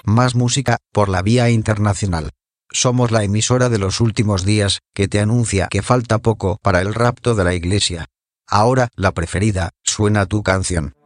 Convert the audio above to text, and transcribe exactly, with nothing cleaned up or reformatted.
más música, por la vía internacional. Somos la emisora de los últimos días, que te anuncia que falta poco para el rapto de la iglesia. Ahora, la preferida, suena tu canción.